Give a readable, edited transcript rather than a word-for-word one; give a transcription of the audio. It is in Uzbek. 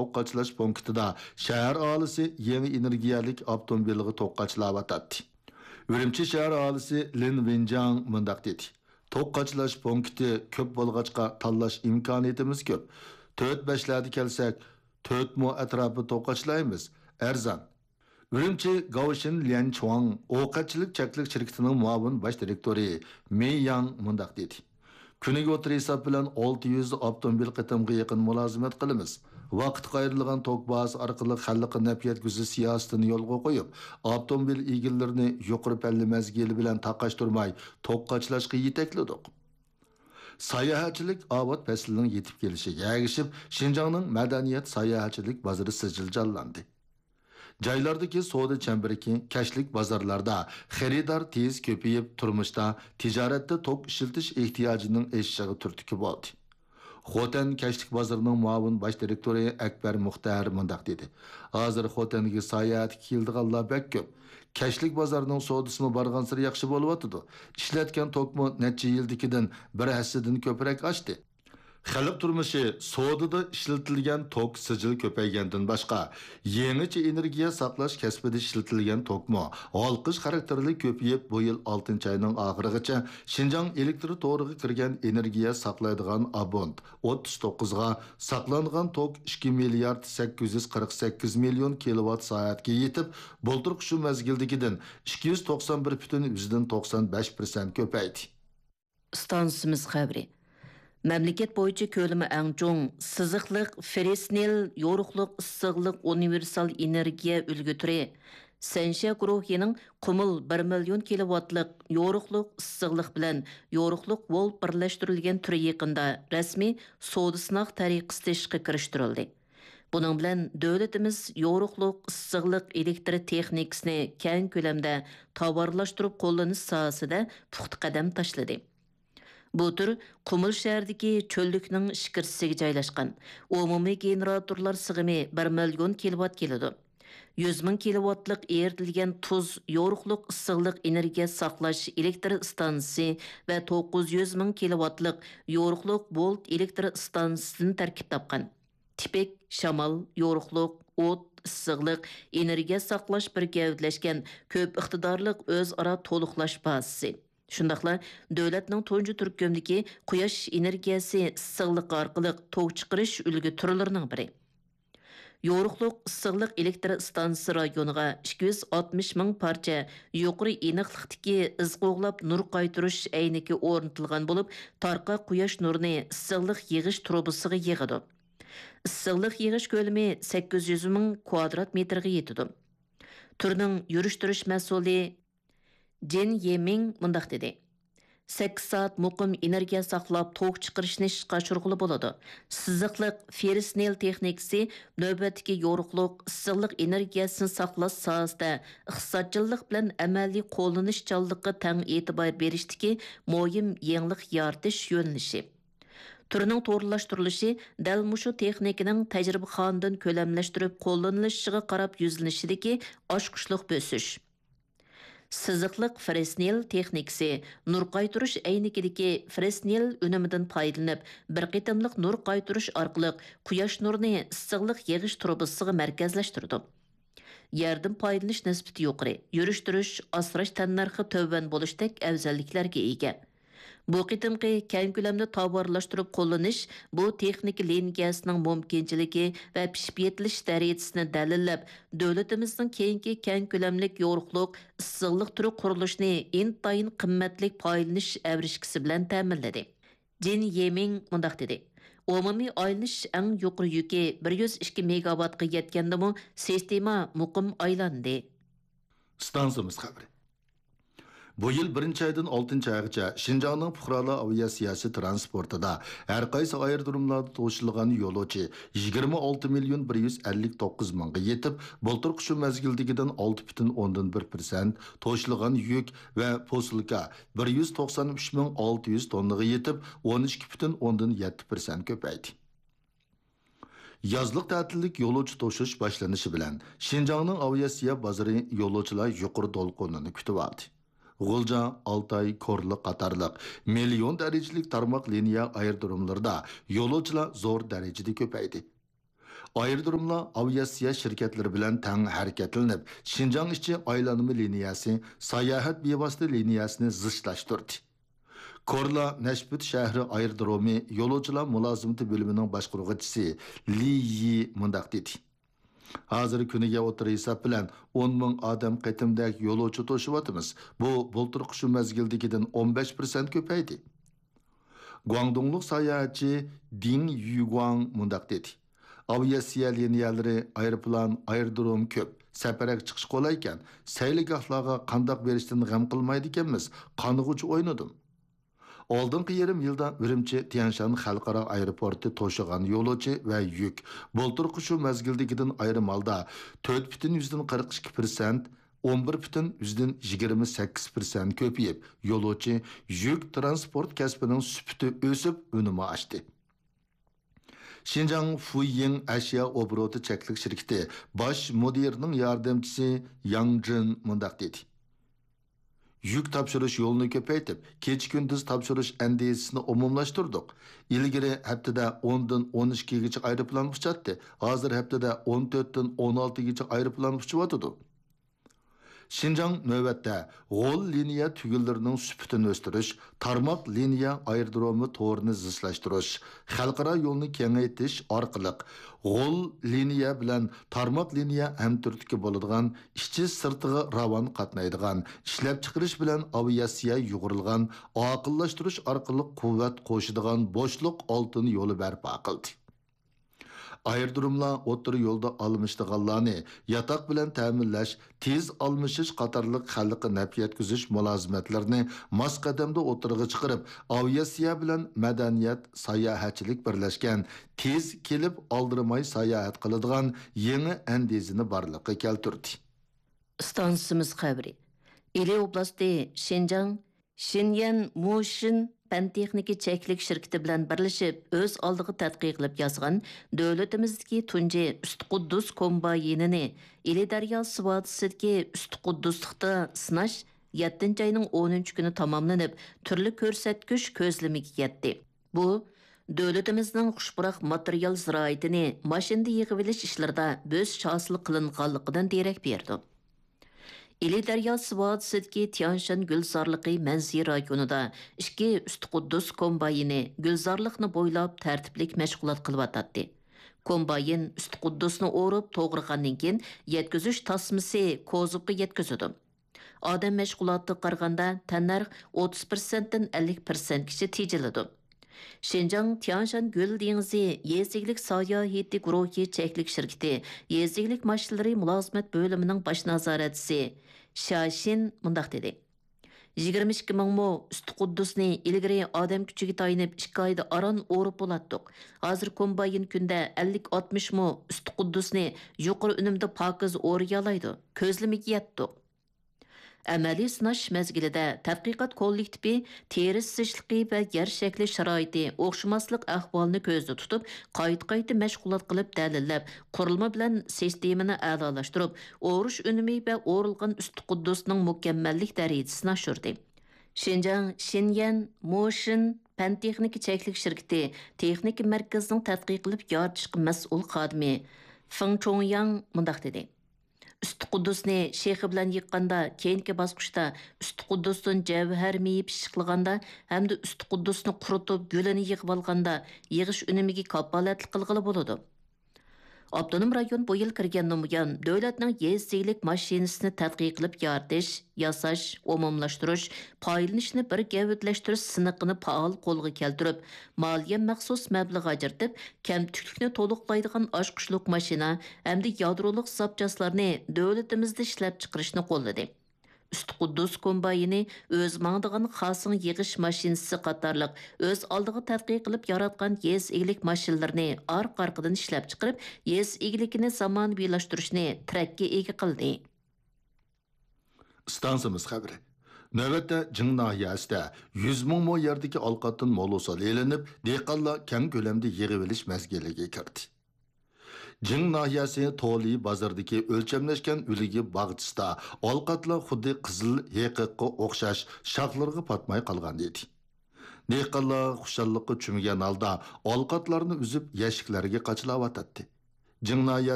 toqqachilash punktida shahar aholisi yangi energiyalik avtomobilga toqqachilayotdi. Urumchi shahar aholisi Lin Winjiang mundaq dedi. Toqqachilash punkti ko'p bo'lg'achqa tanlash imkoniyatimiz ko'p. 4-5larda kelsak, 4 mo atrofi toqqachilaymiz. Arzon. Urumchi Gaoshin Lianchuang ovqatchilik cheklik shirkatining muavin bosh direktori Mei Yang mundaq dedi. Kuniga o'tir hisob bilan 600 avtomobil qitimga yaqin mulozimat qilamiz. Vaqt qayrilgan tok bazasi orqali xalqqa naf yetkazish siyosatini yo'lga qo'yib, avtomobil egillarini yuqori palli mazgili bilan taqashtirmay toqqachlashga yetakladik. Sayohatchilik avot faslining yetib kelishiga ergishib, Xinjiangning madaniyat sayohatchilik bozori sijiljanlandi. Joylardagi savdo chambariki, kashlik bozorlarda xaridor tez ko'payib, turmushda, tijoratda tok ishiltish ehtiyojining eshishiga turtki bo'ldi. Xotan kashlik bozorining muavin bosh direktori Akbar Muxtar mundaq dedi. Hozir Xotanga sayohatga keldiganlar bak ko'p. Kashlik bozorining savdosini borgan sari yaxshi bo'lyapti. Ishlatgan tokmo necha yildikidan bir hassadan ko'proq oshdi. Xalq turmushi savdoda ishlatilgan tok sijil ko'paygandan boshqa yangicha energiya saqlash kasbida ishlatilgan tokmo olqish xarakterli ko'payib, bu yil 6-oyning oxirigacha Xinjiang elektr to'riga kirgan energiya saqlaydigan abont 39 ga saqlangan tok 2 milliard 848 million kilowatt soatga yetib, bo'ldirq shu mazgildagidan 291,95% ko'paydi. Stansimiz xabari. Məmləkət boyunca kölümü ən çoğ sızıqlıq, Fresnel, yoruqluq, issiqlıq, universal energiya ülgütürü. Sensha guruhining Qumul 1 million kilovattlıq yoruqluq, issiqlıq bilan yoruqluq volt birləşdirilgan türü yaqında rasmiy savdo sınaq tariqasida ishga kirishtirildi. Bunun bilan dövlətimiz yoruqluq, issiqlıq elektr texnikasini keng ko'lamda tovarlashtirib qo'llanish sohasida puxta qadam tashladi. Bu tür Qumul shahridagi cho'llikning ishkirsiga joylashgan. Umumiy generatorlar sig'imi 1 million kilovat keladi. 100 ming kilovatlik eritilgan tuz, yoruqliq, issiqlik energiya saqlash elektr stansiyasi va 900 ming kilovatlik yoruqliq volt elektr stansiyasidan tarkib topgan. Tipik shamol, yoruqliq, o't, issiqlik energiya saqlash bir gavdlashgan ko'p iqtidorliq o'zaro to'liqlash bazasi. Shundaqla davlatning tunji turkumdagi quyosh energiyasi issiqlik orqali tok chiqarish ulgu turlarining biri. Yoruqliq issiqlik elektr stansiyasi rayoniga 260 ming parcha yuqori aniqlikdagi izqo'g'lab nur qaytirish ayniki o'rnatilgan bo'lib, tarqa quyosh nurini issiqlik yig'ish trubasiga yig'adi. Issiqlik yig'ish ko'lami 800 ming kvadrat metrga yetadi. Turning yurishtirish mas'uli Jin Yeming mundaq dedi. 8 soat muqim energiya saqlab tok chiqarishni ishga oshirg'ili bo'ladi. Siziqliq Fresnel texnikasi navbatdagi yoruqliq, issiqlik energiyasini saqlash sohasida iqtisodchilik bilan amaliy qo'llanishchanlikqa teng e'tibor berishdagi muhim yangilik yaratish yo'nalishi. Turning to'g'rilashtirilishi dal mushu texnikaning tajribaxondan ko'lamlashtirib qo'llanilishiga qarab yuzlanishidagi oshqushliq bo'sish. Siziqliq Fresnel texnikasi nur qaytirish aynigidagi Fresnel unimidan foydalanib, bir qitimliq nur qaytirish orqali quyosh nurini issiqlik yig'ish trubasiga markazlashtirdi. Yardım foydalanish nisbati yuqori, yurishtirish, asrash tannarxi to'van bo'lishdek afzalliklarga ega. Bu qitimqi keng ko'lamda tovarlashtirib qo'llanish bu texnika liniyasining mumkinchiligi va pishib yetilish darajasini dalillab, davlatimizning keyingi keng ko'lamlik yo'riqliq, issiqlik turi qurilishini intayin qimmatli foydalanish avrishkisi bilan ta'minladi. Jin Yeming mundaq dedi. Umumiy aylanish eng yuqori yuki 102 megawattga yetgandimi, sistema muqim aylandi. Stansiyamiz xabari. Bu yil 1-oydan 6-oygacha Xinjiangning fuqarolar aviatsiyasi transportida har qaysi aerodromlarda to'shilgan yo'lovchi 26 million 159 mingga yetib, bo'ltirq shu mazgildagidan 6,1% to'shilgan yuk va posilka 193,600 tonnaga yetib, 12,7% ko'paydi. Yazlık ta'tillik yo'lovchi to'shish boshlanishi bilan Xinjiangning aviatsiya bozori yo'lovchilar yuqori to'lqinini kutib oldi. G'ulja, Altay, Korliq qatarliq million darajalik tarmoq liniya aerodromlarida yo'lovchilar zo'r darajada ko'paydi. Ayrıdırımla aviasiya şirketleri bilen tang hareketlenip, Şinjan içi aylanımı liniyası, sayahat bevasıta liniyasını zışlaştırdı. Korla Neşbut şəhri aerodromi yolcular mülazimati bölümünün başqurğuchisi Li Yi mundaq dedi. Hazır kuniga o'tir hesap bilan 10 ming odam qatimdak yo'lovchi to'shyapmiz. Bu bulturqi shu mezgildagidan 15% ko'paydi. Guangdonglik sayohatchi Ding Yuguang mundaq dedi. Aviasiya liniyalari, aeroplan, aerodrom ko'p. Safarak chiqish qolay ekan, sayligohlarga qandoq berishdan g'am qilmaydi ekanmiz. Qanig'uchi o'ynadim. Oldingi yarim yilda Ürümçi Tianshan xalqaro aeroporti to'shigan yo'lovchi va yuk bulturqi shu mezgildagidan ayrim holda 4,42%, 11,28% ko'payib, yo'lovchi yuk transport kasbining sifati o'sib, unumi oshdi. Şinjan Fuying Ashya Obroti cheklik shirkati bosh mudirining yordamchisi Yang Jin mundaq dedi. Yük tapşırış yolunu köpeytip, keç gündüz tapşırış endişesini umumlaştırdık. İlgiri haftada 10'dan 12 geçe aeroplan uçattı. Hazır haftada 14'dan 16 geçe aeroplan uçuvatıdı. Şinjan növbette gol liniya tügüllerinin süpütünü östürüş, tarmak liniya aerodromu toğrunu zıslaştırış, xalqara yolunu kengaytiş arqılıq, gol liniya bilen tarmak liniya hem türtükü boluduğan, işçi sırtığı ravan qatnaydıgan, işlep çıkırış bilen aviasiya yuğurulgan, aqıllaştırış arqılıq kuvvet qoşuduğan boşluk altın yolu berpa qıldı. Aerodromlar o'tir yo'lda almışdığanlarni yatak bilan ta'minlash, tez almışış qatarlıq xalqqa naf yetkizish mulozimatlarini mas qadamda o'tirg'i chiqarib, aviasiya bilan madaniyat, sayohatchilik birlashgan, tez kelib oldirmay sayohat qiladigan yangi andezini barliqqa keltirdi. Stansimiz xabari. Ili oblasti Şinjan, Xinyan Motion Pan texniki cheklik shirkati bilan birlashib, o'z oldiga tadqiq qilib yozgan davlatimizdagi tunji Ustquddus kombayinini Ili daryo suvotisidagi Ustqudduslikda sinash 7 ayning 10 kuni tamomlanib, turli ko'rsatkich ko'zlamiga yetdi. Bu davlatimizning xushpuroq material ziroatini mashinada yig'ib olish ishlarida bo'z hosil qilinganligidan derak berdi. Ili daryo suvotisidagi Tianshan gulzorligi manzil rayonida 2 Ustquddus kombayini gulzorlikni bo'ylab tartiblik mashg'ulot qilyotdi. Kombayin Ustquddusni o'rib to'g'rigandan keyin yetkazish tasmasi kozubga yetkazadi. Odam mashg'ulotga qaraganda tannarx 30% dan 50% kishi tejiladi. Şinjan Tianshan Gül dengizi yeziglik sayohati guruhi cheklik shirkati yeziglik mashinalari mulozimat bo'limining bosh nazoratchisi Shashin mundaq dedi. 22 ming mo Ustquddusni ilgari odam kuchiga tayinib 2 oyda aron o'rib bo'latdiq. Hozir kombayin kunda 50-60 mo Ustquddusni yuqori unumda pokiz o'riyalaydi. Ko'zlamiga yetdiq. Əməli sınaş məzgilida tədqiqat kollektivi teri sızışlıqı və yer şəkli şəraiti, oxşumaslıq əhvalını gözdə tutub, qayıt-qayıtı məşğulat qılıb dəlilləb, qurulma bilən sistemini əlalaşdırıb, oruş önümü və orulğan Ustquddusның mükəmməllik dərəcəsini aşırdı. Şinjan, Xinyan Motion Pan texniki cheklik shirkati texnik mərkəzinin tədqiq qılıb yaratışqa məsul xadimi Feng Chongyang mundaq dedi. Ustquddusni sheyxi bilan yiqqanda, keyingi bosqichda Ustquddusdan javhar meyib pishiqlaganda hamda Ustquddusni quritib gulini yig'ib olganda yig'ish unimiga kapolatlik qilg'ili bo'ladi. Abdunum rayon bu yil kirgandan buyon davlatning yezzilik mashinasini tadqiq qilib yaratish, yasash, umumlashtirish, foydalanishni bir gavdlashtirish siniqini faol qo'lga keltirib, moliya maxsus mablag' ajratib, kamtuklikni to'liqlaydigan oshqushlik mashina hamda yadrolik zapchastlarni davlatimizda ishlab chiqarishni qo'lladi. Ustquddus kombayini o'z mangdigan xasin yig'ish mashinasi qatorliq o'z oldiga tadqiq qilib yaratgan yez eglik mashinalarini orqa-orqadan ishlab chiqarib, yez eglikini zamonaviylashtirish trakka ega qildi. Stansimiz xabari. Növbətdə Jing nahiyəsində 100 ming mo yerdəki alqatın molusal elinib, dehqonlar keng ko'lamda yig'ib olish mezgiliga kirdi. Jing nahiyasi Toli bozordagi o'lchamlashgan uligi bag'chisida olqatlar xuddi qizil heqiqqa o'xshash shoxlarga patmay qolgan edi. Dehqonlar xushalliqqa cho'mgan holda olqatlarni uzib yashiklarga qachilayotdi. Jingnaye